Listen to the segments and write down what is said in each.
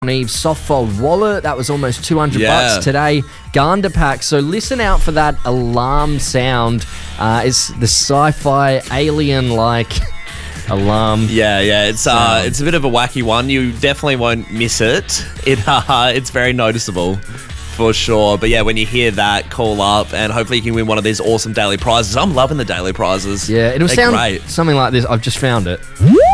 Eve soft fold wallet. That was almost 200 bucks today. Gander pack. So listen out for that alarm sound. It's the sci-fi alien-like alarm. Yeah. It's a bit of a wacky one. You definitely won't miss it. It's very noticeable. For sure. But yeah, when you hear that, call up and hopefully you can win one of these awesome daily prizes. I'm loving the daily prizes. Yeah, it'll They're sound great. Something like this. I've just found it.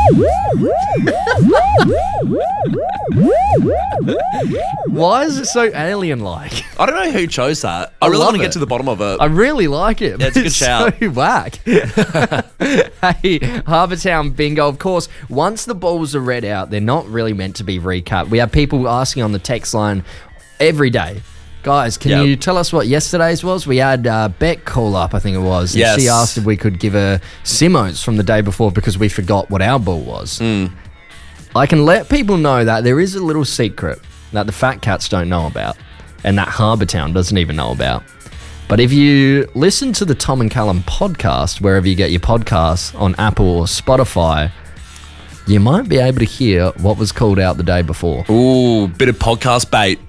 Why is it so alien-like? I don't know who chose that. I really love want to it. get to the bottom of it. I really like it. Yeah, it's a good shout. So whack. Hey, Harbour Town Bingo. Of course, once the balls are read out, they're not really meant to be recut. We have people asking on the text line every day. Guys, can you tell us what yesterday's was? We had Beck call up, I think it was. And Yes. she asked if we could give her Simo's from the day before because we forgot what our ball was. I can let people know that there is a little secret that the Fat Cats don't know about and that Harbour Town doesn't even know about. But if you listen to the Tom and Callum podcast, wherever you get your podcasts, on Apple or Spotify, you might be able to hear what was called out the day before. Ooh, bit of podcast bait.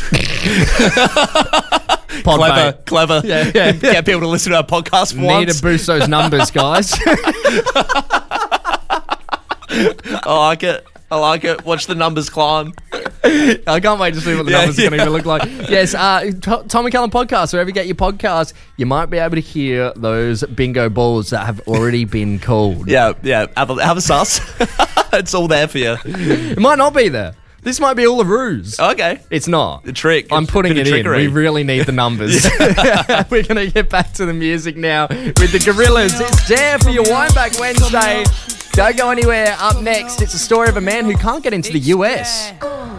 Clever. Yeah. Get people to listen to our podcast for Need once. to boost those numbers, guys. I like it. Watch the numbers climb. I can't wait to see what the numbers are going to look like. Yes, Tom and Callum podcast, wherever you get your podcast, you might be able to hear those bingo balls that have already been called. Yeah. Have a suss. It's all there for you. It might not be there. This might be all a ruse. Okay. It's not. The trick. I'm It's putting a bit it of in. trickery. We really need the numbers. We're going to get back to the music now with the Gorillas. It's Dare for your Wineback Wednesday. Don't go anywhere. Up next, it's a story of a man who can't get into the US.